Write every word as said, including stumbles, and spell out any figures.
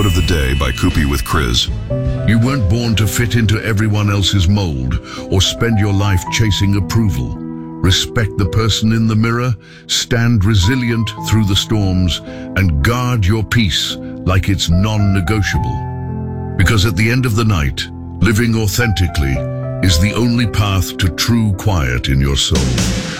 Quote of the day by Koopy with Chris. You weren't born to fit into everyone else's mold or spend your life chasing approval. Respect the person in the mirror, stand resilient through the storms, and guard your peace like it's non-negotiable. Because at the end of the night, living authentically is the only path to true quiet in your soul.